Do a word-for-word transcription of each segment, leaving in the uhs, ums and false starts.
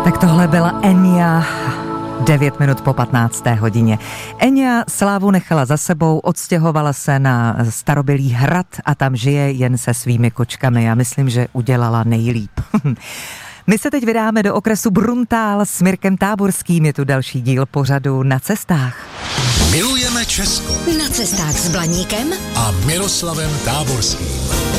Tak tohle byla Enya, devět minut po patnácté hodině. Enya slávu nechala za sebou, odstěhovala se na starobylý hrad a tam žije jen se svými kočkami. Já myslím, že udělala nejlíp. My se teď vydáme do okresu Bruntál s Mirkem Táborským. Je tu další díl pořadu Na cestách. Milujeme Česko. Na cestách s Blaníkem a Miroslavem Táborským.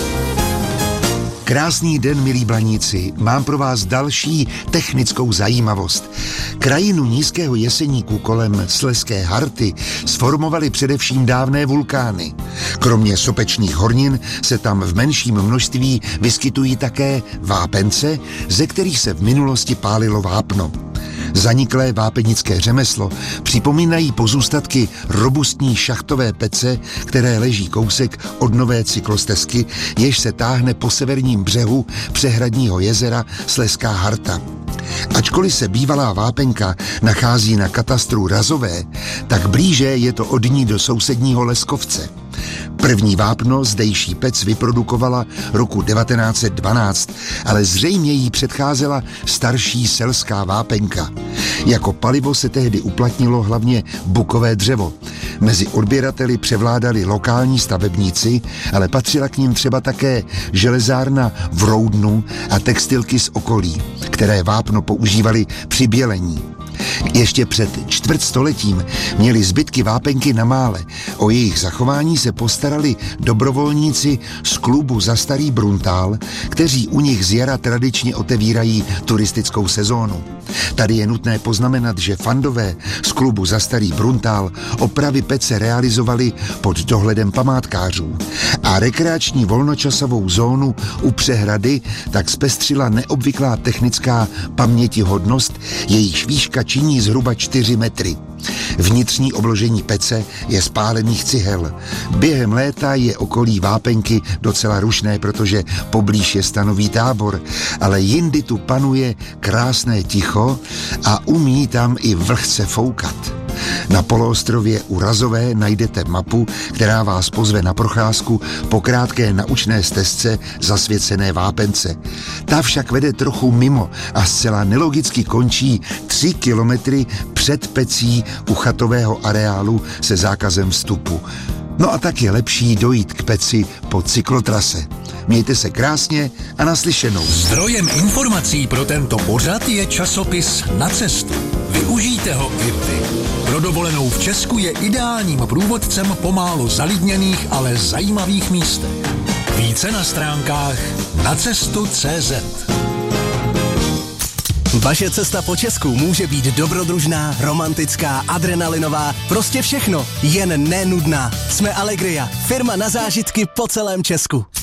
Krásný den, milí Blaníci, mám pro vás další technickou zajímavost. Krajinu nízkého Jeseníku kolem Slezské Harty sformovaly především dávné vulkány. Kromě sopečných hornin se tam v menším množství vyskytují také vápence, ze kterých se v minulosti pálilo vápno. Zaniklé vápenické řemeslo připomínají pozůstatky robustní šachtové pece, které leží kousek od nové cyklostezky, jež se táhne po severním břehu přehradního jezera Slezská Harta. Ačkoliv se bývalá vápenka nachází na katastru Razové, tak blíže je to od ní do sousedního Leskovce. První vápno zdejší pec vyprodukovala roku devatenáct set dvanáct, ale zřejmě jí předcházela starší selská vápenka. Jako palivo se tehdy uplatnilo hlavně bukové dřevo. Mezi odběrateli převládali lokální stavebníci, ale patřila k nim třeba také železárna v Roudnu a textilky z okolí, které vápno používali při bělení. Ještě před čtvrtstoletím měli zbytky vápenky na mále. O jejich zachování se postarali dobrovolníci z klubu Za starý Bruntál, kteří u nich z jara tradičně otevírají turistickou sezónu. Tady je nutné poznamenat, že fandové z klubu Za starý Bruntál opravy pece realizovali pod dohledem památkářů. A rekreační volnočasovou zónu u přehrady tak zpestřila neobvyklá technická pamětihodnost, jejíž výška činí zhruba čtyři metry. Vnitřní obložení pece je z pálených cihel. Během léta je okolí vápenky docela rušné, protože poblíž je stanový tábor, ale jindy tu panuje krásné ticho a umí tam i vlhce foukat. Na poloostrově u Razové najdete mapu, která vás pozve na procházku po krátké naučné stezce zasvěcené vápence. Ta však vede trochu mimo a zcela nelogicky končí tři kilometry před pecí u chatového areálu se zákazem vstupu. No a tak je lepší dojít k peci po cyklotrase. Mějte se krásně a naslyšenou. Zdrojem informací pro tento pořad je časopis Na cestu. Využijte ho i vy. Pro dovolenou v Česku je ideálním průvodcem po málo zalidněných, ale zajímavých místech. Více na stránkách nacestu tečka cé zet. Vaše cesta po Česku může být dobrodružná, romantická, adrenalinová, prostě všechno, jen nenudná. Jsme Allegria, firma na zážitky po celém Česku.